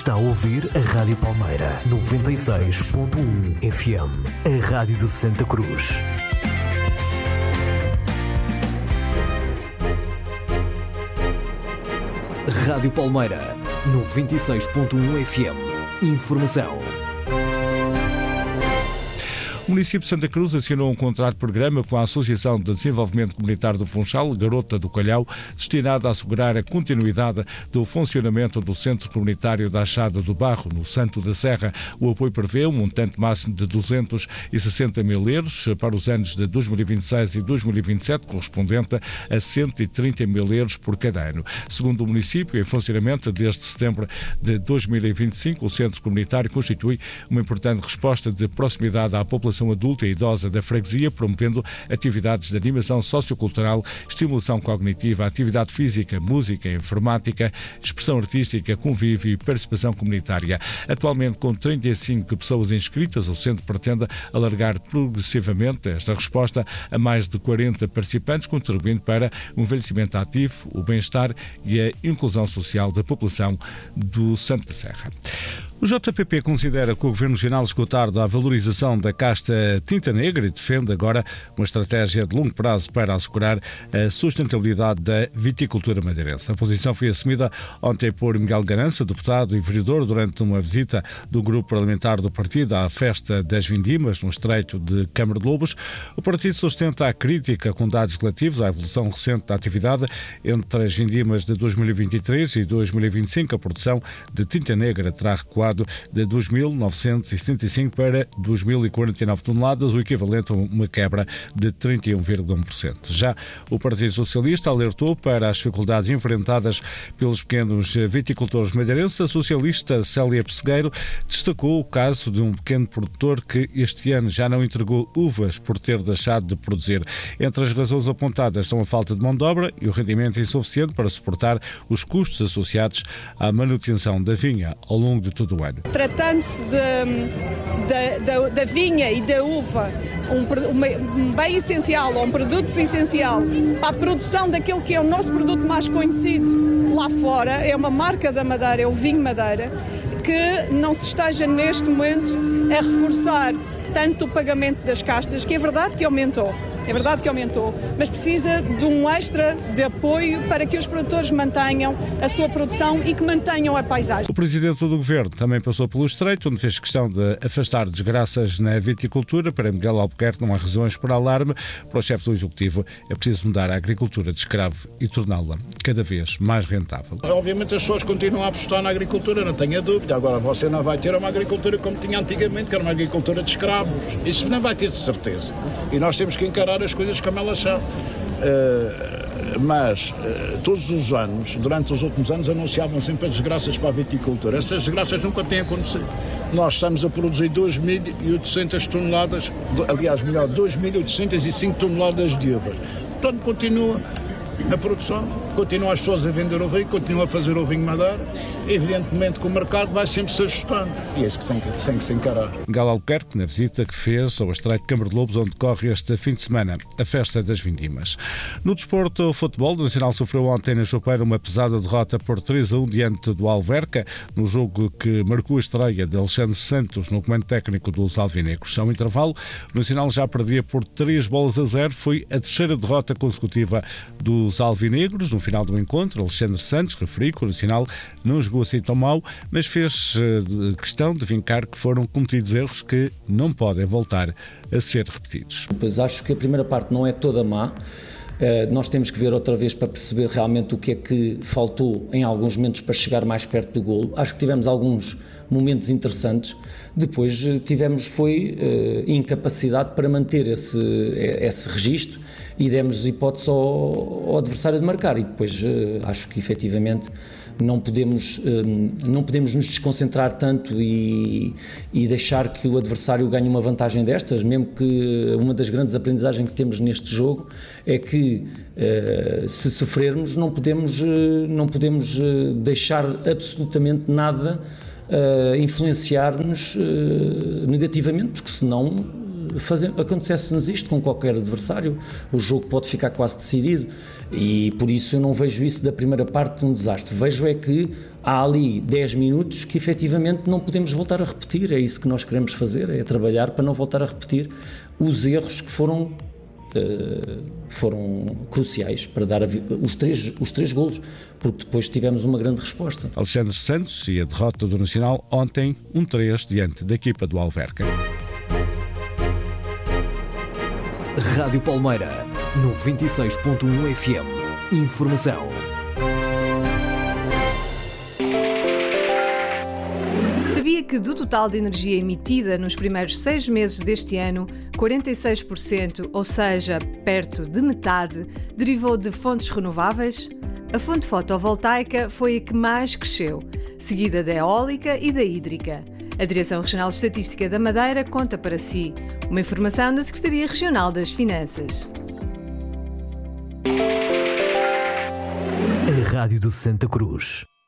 Está a ouvir a Rádio Palmeira 96.1 FM, a Rádio de Santa Cruz. Rádio Palmeira 96.1 FM. Informação. O município de Santa Cruz assinou um contrato de programa com a Associação de Desenvolvimento Comunitário do Funchal, Garota do Calhau, destinado a assegurar a continuidade do funcionamento do Centro Comunitário da Achada do Barro, no Santo da Serra. O apoio prevê um montante máximo de 260 mil euros para os anos de 2026 e 2027, correspondente a 130 mil euros por cada ano. Segundo o município, em funcionamento desde setembro de 2025, o Centro Comunitário constitui uma importante resposta de proximidade à população adulta e idosa da freguesia, promovendo atividades de animação sociocultural, estimulação cognitiva, atividade física, música, informática, expressão artística, convívio e participação comunitária. Atualmente, com 35 pessoas inscritas, o centro pretende alargar progressivamente esta resposta a mais de 40 participantes, contribuindo para o envelhecimento ativo, o bem-estar e a inclusão social da população do Santo da Serra. O JPP considera que o Governo Regional chegou tarde à valorização da casta tinta negra e defende agora uma estratégia de longo prazo para assegurar a sustentabilidade da viticultura madeirense. A posição foi assumida ontem por Miguel Garança, deputado e vereador, durante uma visita do grupo parlamentar do partido à Festa das Vindimas, no Estreito de Câmara de Lobos. O partido sustenta a crítica com dados relativos à evolução recente da atividade. Entre as vindimas de 2023 e 2025, a produção de tinta negra terá recuado de 2.975 para 2.049 toneladas, o equivalente a uma quebra de 31,1%. Já o Partido Socialista alertou para as dificuldades enfrentadas pelos pequenos viticultores madeirenses. A socialista Célia Pessegueiro destacou o caso de um pequeno produtor que este ano já não entregou uvas por ter deixado de produzir. Entre as razões apontadas são a falta de mão de obra e o rendimento insuficiente para suportar os custos associados à manutenção da vinha ao longo de todo o ano. Tratando-se da vinha e da uva, um bem essencial, ou um produto essencial para a produção daquele que é o nosso produto mais conhecido lá fora, é uma marca da Madeira, é o vinho Madeira, que não se esteja neste momento a reforçar tanto o pagamento das castas, que é verdade que aumentou, mas precisa de um extra de apoio para que os produtores mantenham a sua produção e que mantenham a paisagem. O Presidente do Governo também passou pelo Estreito, onde fez questão de afastar desgraças na viticultura. Para Miguel Albuquerque não há razões para alarme. Para o chefe do Executivo é preciso mudar a agricultura de escravo e torná-la cada vez mais rentável. Obviamente as pessoas continuam a apostar na agricultura, não tenha dúvida. Agora você não vai ter uma agricultura como tinha antigamente, que era uma agricultura de escravos. Isso não vai ter de certeza. E nós temos que encarar as coisas como elas são. Mas todos os anos, durante os últimos anos, anunciavam sempre as desgraças para a viticultura. Essas desgraças nunca têm acontecido. Nós estamos a produzir 2.800 toneladas, aliás, melhor, 2.805 toneladas de uvas. Portanto, continua a produção, continuam as pessoas a vender o vinho, continuam a fazer o vinho Madeira. Evidentemente que o mercado vai sempre se ajustando e é isso que tem que se encarar. Miguel Albuquerque, na visita que fez ao Estreito de Câmara de Lobos, onde decorre este fim de semana a Festa das Vindimas. No desporto, o futebol, o Nacional sofreu ontem na Chopeira uma pesada derrota por 3-1 diante do Alverca, no jogo que marcou a estreia de Alexandre Santos no comando técnico dos alvinegros. Ao intervalo, o Nacional já perdia por 3-0, foi a terceira derrota consecutiva dos alvinegros. No final do encontro, Alexandre Santos referiu que o Nacional não jogou assim tão mal, mas fez questão de vincar que foram cometidos erros que não podem voltar a ser repetidos. Pois acho que a primeira parte não é toda má. Nós temos que ver outra vez para perceber realmente o que é que faltou em alguns momentos para chegar mais perto do golo. Acho que tivemos alguns momentos interessantes. Depois tivemos incapacidade para manter esse registro e demos hipótese ao adversário de marcar. E depois acho que efetivamente não podemos nos desconcentrar tanto e deixar que o adversário ganhe uma vantagem destas, mesmo que uma das grandes aprendizagens que temos neste jogo é que se sofrermos não podemos deixar absolutamente nada influenciar-nos negativamente, porque senão acontece-nos isto com qualquer adversário, o jogo pode ficar quase decidido e por isso eu não vejo isso da primeira parte um desastre. Vejo é que há ali 10 minutos que efetivamente não podemos voltar a repetir. É isso que nós queremos fazer, é trabalhar para não voltar a repetir os erros que foram cruciais para dar os três golos, porque depois tivemos uma grande resposta. Alexandre Santos e a derrota do Nacional ontem, 1-3 diante da equipa do Alverca. Rádio Palmeira, 96.1 FM. Informação. Sabia que do total de energia emitida nos primeiros 6 meses deste ano, 46%, ou seja, perto de metade, derivou de fontes renováveis? A fonte fotovoltaica foi a que mais cresceu, seguida da eólica e da hídrica. A Direção Regional de Estatística da Madeira conta para si. Uma informação da Secretaria Regional das Finanças. A Rádio de Santa Cruz.